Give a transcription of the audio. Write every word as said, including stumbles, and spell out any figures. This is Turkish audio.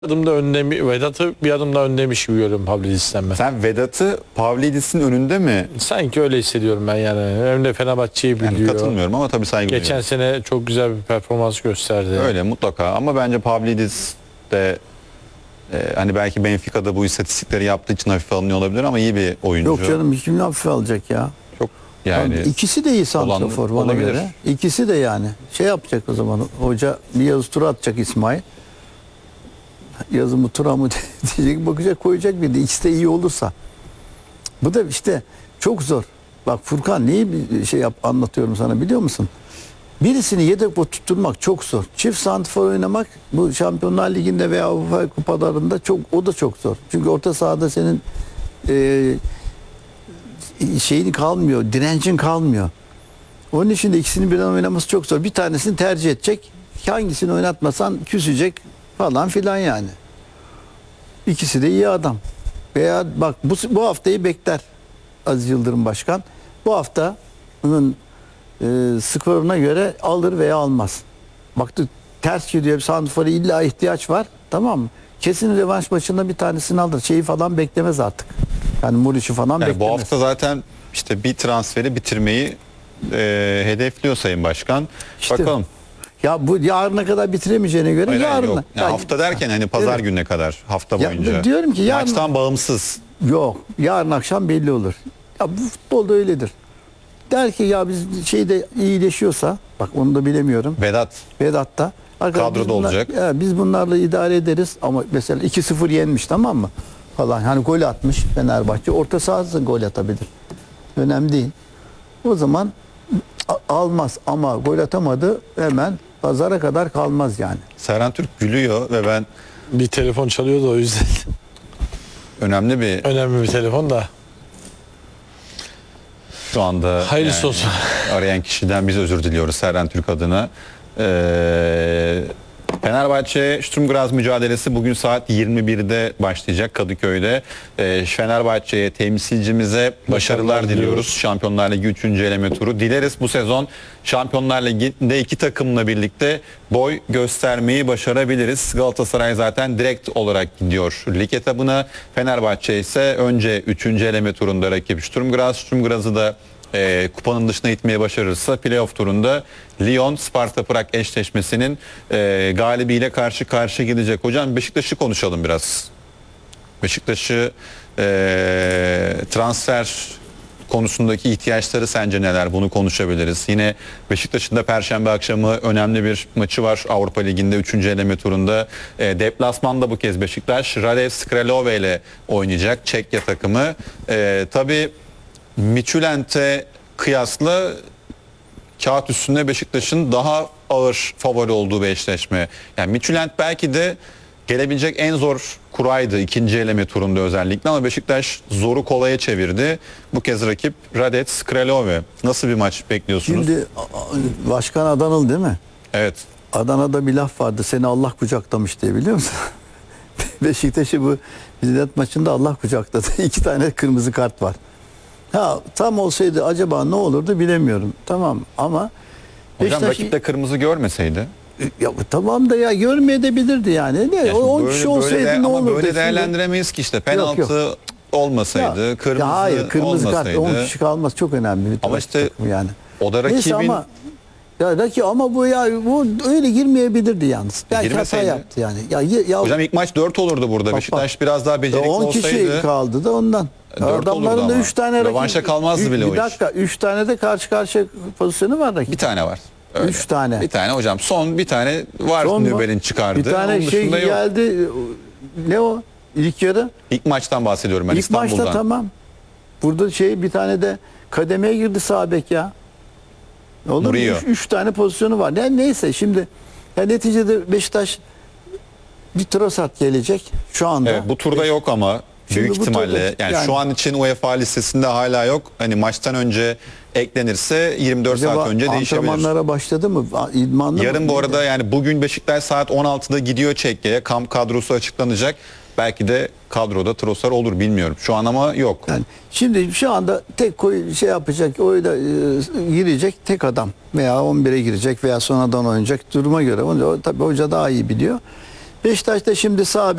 adım da önlemi, Vedat'ı bir adım daha önlemiş gibi görüyorum Pavlidis'ten ben. Sen Vedat'ı Pavlidis'in önünde mi? Sanki öyle hissediyorum ben yani. Hem de Fenerbahçe'yi biliyor. Yani katılmıyorum ama tabii saygı Geçen duyuyorum. sene çok güzel bir performans gösterdi. Öyle mutlaka ama bence Pavlidis de e, hani belki Benfica'da bu istatistikleri yaptığı için hafif alınıyor olabilir ama iyi bir oyuncu. Yok canım, kim hafife alacak ya? Çok yani. Yani ikisi de iyi santrafor bana olabilir. göre. İkisi de yani. Şey yapacak o zaman hoca, bir yazı tura atacak İsmail. Yazı mı tura mı diyecek, bakacak, koyacak bir de. İkisi de iyi olursa. Bu da işte çok zor. Bak Furkan, neyi bir şey yap, anlatıyorum sana biliyor musun? Birisini yedek tutturmak çok zor. Çift santrafor oynamak bu Şampiyonlar Ligi'nde veya Avrupa kupalarında çok, o da çok zor. Çünkü orta sahada senin e, şeyin kalmıyor, direncin kalmıyor. Onun için de ikisini birden oynaması çok zor. Bir tanesini tercih edecek. Hangisini oynatmasan küsecek falan filan yani. İkisi de iyi adam. Veya bak bu, bu haftayı bekler Aziz Yıldırım Başkan. Bu haftanın e, skoruna göre alır veya almaz. Baktı ters gidiyor, bir santrfora illa ihtiyaç var. Tamam mı? Kesin revanş maçında bir tanesini alır. Şeyi falan beklemez artık. Yani Muriç'i falan Yani beklemez. bu hafta zaten işte bir transferi bitirmeyi e, hedefliyor Sayın Başkan. İşte, bakalım. Ya bu yarına kadar bitiremeyeceğine göre Hayır, hayır, yarına. yok. Yani Ya- hafta derken hani pazar Evet. gününe kadar hafta Ya boyunca. diyorum ki yarın- Maçtan bağımsız. Yok. Yarın akşam belli olur. Ya bu futbolda öyledir. Der ki ya biz şeyde iyileşiyorsa, bak onu da bilemiyorum. Vedat Vedat da. Arkadaşlar Kadroda biz bunlar- olacak. ya biz bunlarla idare ederiz ama mesela iki sıfır yenmiş, tamam mı? Falan hani gol atmış Fenerbahçe. Orta sahası gol atabilir. Önemli değil. O zaman a- almaz ama gol atamadı, hemen pazara kadar kalmaz yani. Serhan Türk gülüyor ve ben Bir telefon çalıyordu o yüzden. önemli bir Önemli bir telefon da. şu anda Hayırlısı olsun. arayan kişiden biz özür diliyoruz Serhan Türk adına. Ee, Fenerbahçe Sturm Graz mücadelesi bugün saat yirmi birde başlayacak Kadıköy'de. Ee, Fenerbahçe'ye, temsilcimize başarılar Başarılar diliyoruz. diliyoruz. Şampiyonlar Ligi üçüncü eleme turu. Dileriz bu sezon Şampiyonlar Ligi'nde iki takımla birlikte boy göstermeyi başarabiliriz. Galatasaray zaten direkt olarak gidiyor lig etabına. Fenerbahçe ise önce üçüncü eleme turunda rakip Sturm Graz. Sturm Graz'ı da E, kupanın dışına itmeye başarırsa playoff turunda Lyon Sparta Prag eşleşmesinin e, galibiyle karşı karşıya gidecek. Hocam Beşiktaş'ı konuşalım biraz. Beşiktaş'ı e, transfer konusundaki ihtiyaçları sence neler? Bunu konuşabiliriz. Yine Beşiktaş'ın da Perşembe akşamı önemli bir maçı var Avrupa Ligi'nde üçüncü eleme turunda. E, deplasmanda bu kez Beşiktaş Radev Kralove ile oynayacak Çekya takımı. E, tabii Midtjylland'e kıyasla kağıt üstünde Beşiktaş'ın daha ağır favori olduğu bir eşleşme. Yani Midtjylland belki de gelebilecek en zor kuraydı ikinci eleme turunda özellikle ama Beşiktaş zoru kolaya çevirdi. Bu kez rakip Radec Kralove. Nasıl bir maç bekliyorsunuz? Şimdi a- a- Başkan Adanalı değil mi? Evet. Adana'da bir laf vardı, seni Allah kucaklamış diye, biliyor musun? Beşiktaş'ı bu Zidane maçında Allah kucakladı. İki tane kırmızı kart var. Ha, tam olsaydı acaba ne olurdu bilemiyorum. Tamam ama Hocam Beşiktaş- rakip de kırmızı görmeseydi. ya, tamam da ya görmeyebilirdi yani. Ne? Ya O şimdi on böyle- kişi olsaydı böyle de- ne ama olurdu? böyle Şimdi- değerlendiremeyiz ki işte penaltı yok. olmasaydı, Ya- kırmızı, ya hayır, kırmızı kart olmasaydı. on kişi kalmaz, çok önemli. Bir Ama taraf işte takımı yani. o da Neyse rakibin ama ya rakip ama bu ya bu öyle girmeyebilirdi yalnız. Belki hata girmeseydi. yaptı yani. Ya, ya hocam ilk maç dört olurdu burada. Bak, Beşiktaş biraz daha becerikli on kişi olsaydı. kaldı da ondan. Dört olurdu Adamların da ama. üç tane rakip. Rövanşa kalmazdı Üç- bile o Bir iş. dakika, üç tane de karşı karşıya pozisyonu var rakip. Bir tane var. Öyle. Üç tane. Bir tane hocam. Son bir tane var Son mu? Nübel'in çıkardı. Bir tane Onun şey dışında yok. geldi. Ne o? İlk yarı. İlk maçtan bahsediyorum ben İlk İstanbul'dan. maçta tamam. Burada şey bir tane de kademeye girdi sağ bek ya. Olur mu? Murillo. Üç, üç tane pozisyonu var. Yani neyse şimdi ya neticede Beşiktaş bir Trossard gelecek şu anda. Evet, bu turda yok ama Şimdi büyük bu ihtimalle turda- yani, yani- şu an için UEFA listesinde hala yok. Hani maçtan önce eklenirse yirmi dört Acaba saat önce değişebilir. antrenmanlara başladı mı? İdmanlı Yarın mı? bu arada yani bugün Beşiktaş saat on altıda gidiyor Çekya'ya. Kamp kadrosu açıklanacak. Belki de kadroda Trossard olur bilmiyorum. Şu an ama yok. Yani şimdi şu anda tek koy şey yapacak, oyda e, girecek tek adam veya on bire girecek veya sonradan oynayacak duruma göre. Onu tabii hoca daha iyi biliyor. Beşiktaş'ta şimdi sağ